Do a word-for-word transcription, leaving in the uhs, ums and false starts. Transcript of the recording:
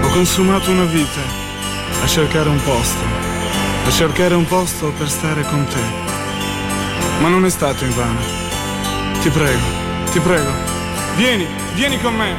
consumato una vita a cercare un posto, a cercare un posto per stare con te. Ma non è stato invano. Ti prego, ti prego, vieni, vieni con me.